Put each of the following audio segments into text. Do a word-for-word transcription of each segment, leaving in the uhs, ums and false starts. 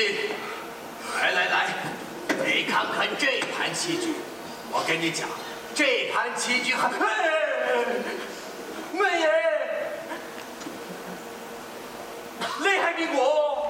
戏，来来来，你看看这盘棋局。我跟你讲，这盘棋局很……妹爷，厉害比我。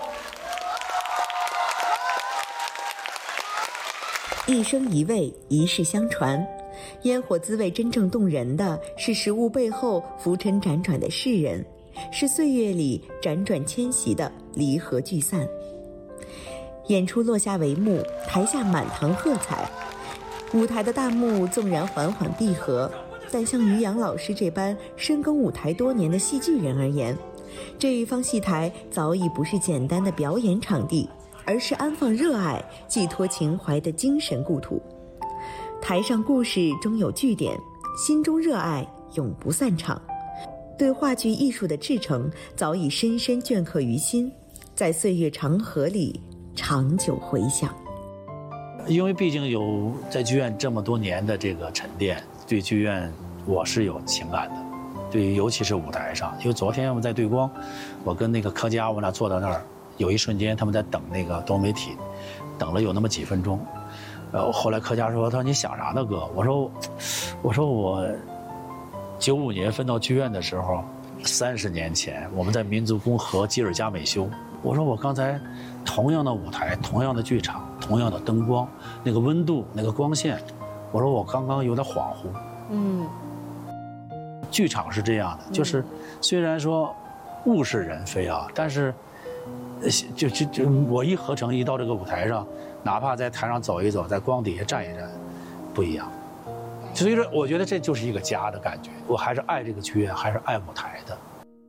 一生一味，一世相传。烟火滋味真正动人的是食物背后浮沉辗转的世人，是岁月里辗转迁徙的离合聚散。演出落下帷幕，台下满堂喝彩。舞台的大幕纵然缓缓闭合，但像于洋老师这般深耕舞台多年的戏剧人而言，这一方戏台早已不是简单的表演场地，而是安放热爱、寄托情怀的精神故土。台上故事终有句点，心中热爱永不散场。对话剧艺术的至诚早已深深镌刻于心，在岁月长河里长久回响。 因为毕竟有在剧院这么多年的这个沉淀，对剧院我是有情感的，对，尤其是舞台上。因为昨天我们在对光，我跟那个柯佳，我俩坐到那儿，有一瞬间他们在等那个多媒体，等了有那么几分钟。呃，后来柯佳说：“他说你想啥呢，哥？”我说：“我说我九五年分到剧院的时候，三十年前我们在民族宫和吉尔加美修。我说我刚才同样的舞台，同样的剧场，同样的灯光，那个温度，那个光线，我说我刚刚有点恍惚。嗯，剧场是这样的，就是虽然说物是人非啊，但是就就就我一合成一到这个舞台上，哪怕在台上走一走，在光底下站一站，不一样。所以说，我觉得这就是一个家的感觉。我还是爱这个剧院，还是爱舞台的。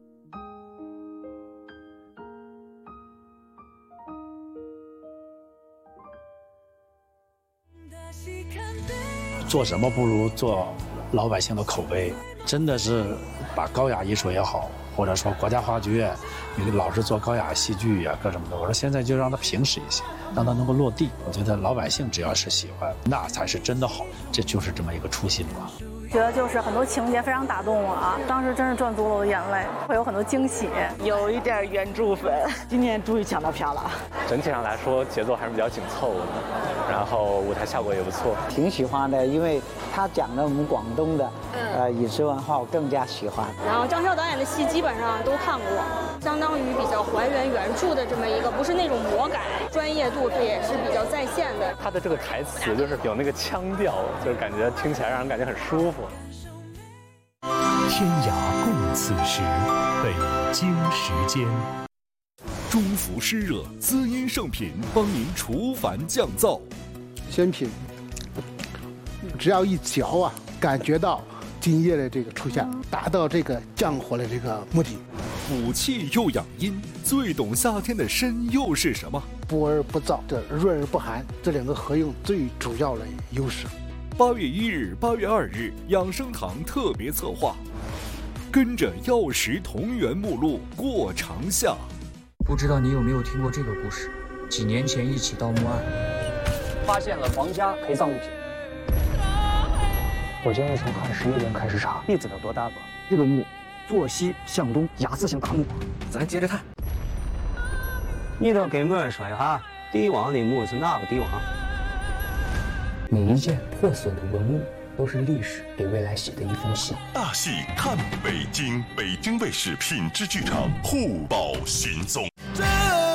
做什么不如做老百姓的口碑，真的是把高雅艺术也好，或者说国家话剧院，你老是做高雅戏剧呀、啊，各什么的。我说现在就让它平实一些，让它能够落地。我觉得老百姓只要是喜欢，那才是真的好。这就是这么一个初心吧。 觉得就是很多情节非常打动我啊，当时真是赚足了我的眼泪，会有很多惊喜， 有一点原著粉。今年终于抢到票了。 整体上来说，节奏还是比较紧凑的，然后舞台效果也不错， 挺喜欢的，因为他讲的我们广东的，呃，饮食文化，我更加喜欢。 然后张潇导演的戏基本上都看过，相当于比较还原原著的这么一个，不是那种魔改，专业度也是比较在线的。 他的这个台词就是有那个腔调，就是感觉听起来让人感觉很舒服。 天涯共此时，北京时间。中孚湿热滋阴圣品，帮您除烦降燥。 鲜品，只要一嚼啊，感觉到津液的这个出现，达到这个降火的这个目的。 补气又养阴，最懂夏天的参又是什么？ 补而不燥，这润而不寒，这两个合用最主要的优势。 八月一日、八月二日，养生堂特别策划，跟着药食同源目录过长夏。 不知道你有没有听过这个故事？几年前一起盗墓案， 发现了皇家陪葬物品。我建议从汉十一年开始查，弟子有多大吧？这个墓坐西向东，牙字形大墓，咱接着看。 你都跟我说呀，帝王的墓是哪个帝王？ 每一件破损的文物都是历史给未来写的一封信。 大戏看北京，北京卫视品质剧场互保行踪。